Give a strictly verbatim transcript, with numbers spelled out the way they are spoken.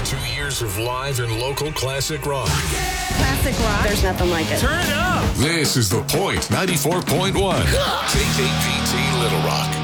Two years of live and local classic rock. Classic rock. There's nothing like it. Turn it up. This is The Point ninety-four point one. K K P T Little Rock.